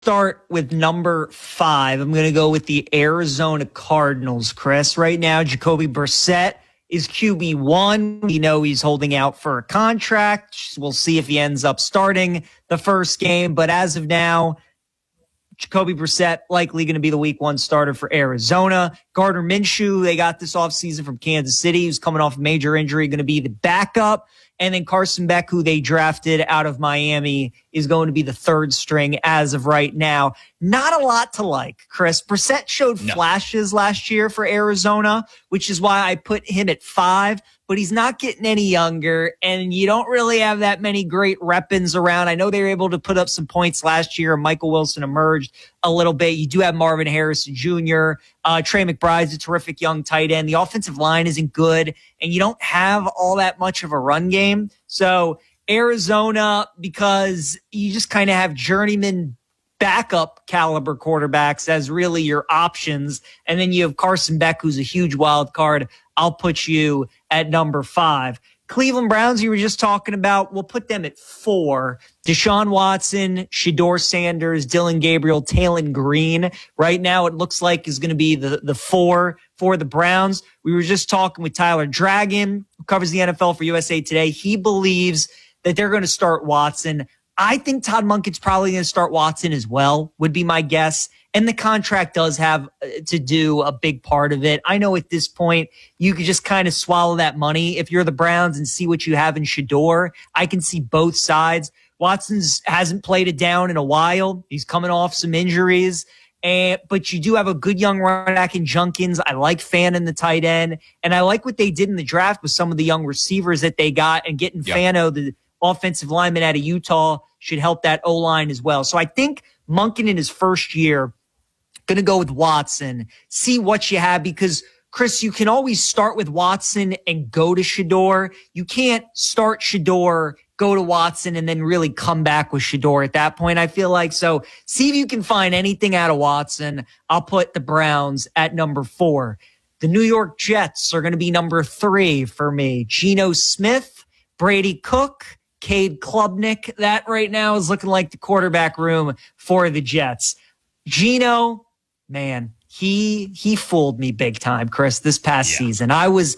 start with number 5. I'm going to go with the Arizona Cardinals, Chris. Right now, Jacoby Brissett is QB1. We know he's holding out for a contract. We'll see if he ends up starting the first game. But as of now, Jacoby Brissett likely going to be the week 1 starter for Arizona. Gardner Minshew, they got this offseason from Kansas City, who's coming off a major injury, going to be the backup. And then Carson Beck, who they drafted out of Miami, is going to be the 3rd string as of right now. Not a lot to like, Chris. Brissett showed flashes last year for Arizona, which is why I put him at 5. But he's not getting any younger, and you don't really have that many great weapons around. I know they were able to put up some points last year. Michael Wilson emerged a little bit. You do have Marvin Harrison Jr. Trey McBride's a terrific young tight end. The offensive line isn't good, and you don't have all that much of a run game. So Arizona, because you just kind of have journeyman backup caliber quarterbacks as really your options. And then you have Carson Beck, who's a huge wild card. I'll put you at number 5. Cleveland Browns, you were just talking about, we'll put them at 4. Deshaun Watson, Shedeur Sanders, Dylan Gabriel, Taylon Green. Right now, it looks like is going to be the 4 for the Browns. We were just talking with Tyler Dragon, who covers the NFL for USA Today. He believes that they're going to start Watson. I think Todd Monken's probably going to start Watson as well, would be my guess. And the contract does have to do a big part of it. I know at this point, you could just kind of swallow that money if you're the Browns and see what you have in Shedeur. I can see both sides. Watson's hasn't played it down in a while. He's coming off some injuries. But you do have a good young running back in Junkins. I like Fano, the tight end. And I like what they did in the draft with some of the young receivers that they got. And getting Fano, the offensive lineman out of Utah, should help that O-line as well. So I think Monken in his first year, going to go with Watson, see what you have, because Chris, you can always start with Watson and go to Shedeur. You can't start Shedeur, go to Watson, and then really come back with Shedeur at that point, I feel like. So see if you can find anything out of Watson. I'll put the Browns at number 4. The New York Jets are going to be number 3 for me. Geno Smith, Brady Cook, Cade Klubnik. That right now is looking like the quarterback room for the Jets. Geno, man, he fooled me big time, Chris, this past season. I was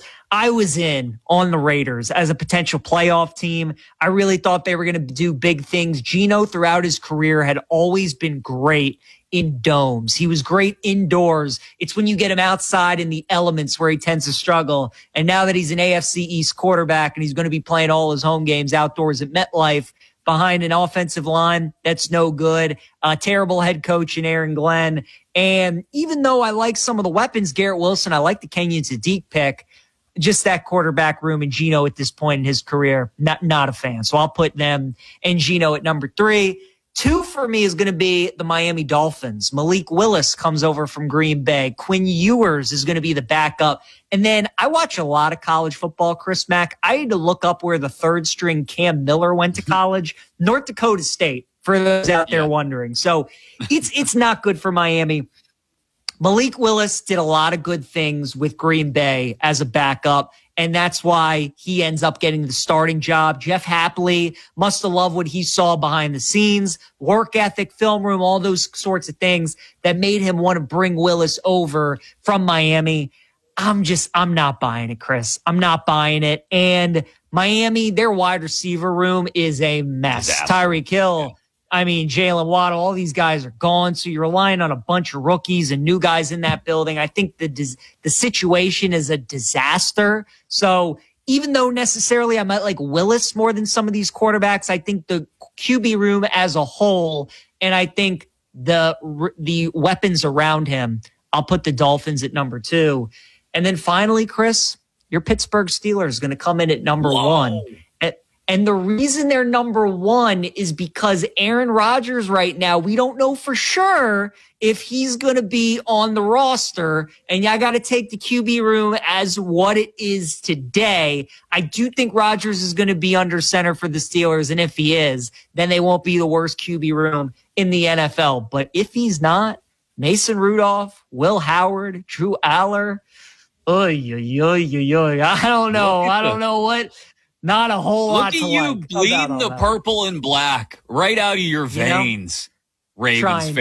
in on the Raiders as a potential playoff team. I really thought they were going to do big things. Geno, throughout his career, had always been great in domes. He was great indoors. It's when you get him outside in the elements where he tends to struggle. And now that he's an AFC East quarterback and he's going to be playing all his home games outdoors at MetLife behind an offensive line that's no good, a terrible head coach in Aaron Glenn. And even though I like some of the weapons, Garrett Wilson, I like the Kenyon Sadiq pick, just that quarterback room and Geno at this point in his career, not a fan. So I'll put them and Geno at number 3. 2 for me is going to be the Miami Dolphins. Malik Willis comes over from Green Bay. Quinn Ewers is going to be the backup. And then I watch a lot of college football, Chris Mack. I had to look up where the 3rd string Cam Miller went to college. North Dakota State, for those out there wondering. So it's not good for Miami. Malik Willis did a lot of good things with Green Bay as a backup, and that's why he ends up getting the starting job. Jeff Hapley must have loved what he saw behind the scenes, work ethic, film room, all those sorts of things that made him want to bring Willis over from Miami. I'm not buying it, Chris. I'm not buying it. And Miami, their wide receiver room is a mess. Tyreek Hill, Jalen Waddle, all these guys are gone. So you're relying on a bunch of rookies and new guys in that building. I think the situation is a disaster. So even though necessarily I might like Willis more than some of these quarterbacks, I think the QB room as a whole, and I think the weapons around him, I'll put the Dolphins at number 2. And then finally, Chris, your Pittsburgh Steelers is going to come in at number 1. And the reason they're number 1 is because Aaron Rodgers right now, we don't know for sure if he's going to be on the roster. And I got to take the QB room as what it is today. I do think Rodgers is going to be under center for the Steelers. And if he is, then they won't be the worst QB room in the NFL. But if he's not, Mason Rudolph, Will Howard, Drew Aller, I don't know what. Not a whole lot to like. Look at you bleeding the purple and black right out of your veins. Ravens Trying fan.